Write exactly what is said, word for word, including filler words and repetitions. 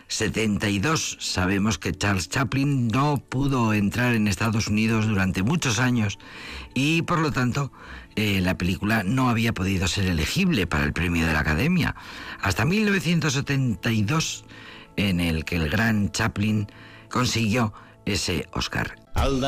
setenta y dos. Sabemos que Charles Chaplin no pudo entrar en Estados Unidos durante muchos años y, por lo tanto, eh, la película no había podido ser elegible para el premio de la Academia. Hasta mil novecientos setenta y dos, en el que el gran Chaplin consiguió ese Oscar.